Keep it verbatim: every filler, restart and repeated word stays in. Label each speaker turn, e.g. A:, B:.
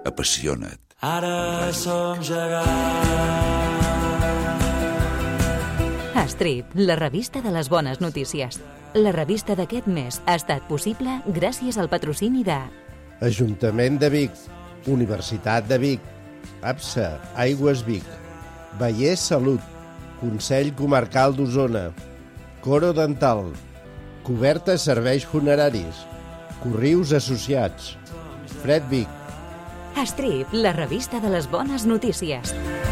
A: Apassiona't.
B: Ara som gegants.
C: Strip, la revista de les bones notícies. La revista d'aquest mes ha estat possible gràcies al patrocini de
D: Ajuntament de Vic, Universitat de Vic, APSA, Aigües Vic, Vallès Salut, Consell Comarcal d'Osona, Coro Dental, Coberta Serveis Funeraris, Corrius Associats, Fred Vic.
C: Strip, la revista de les bones notícies.